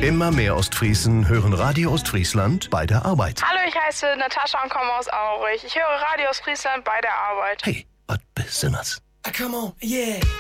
Immer mehr Ostfriesen hören Radio Ostfriesland bei der Arbeit. Hallo, ich heiße Natascha und komme aus Aurich. Ich höre Radio Ostfriesland bei der Arbeit. Hey, was Besonderes. Come on, yeah.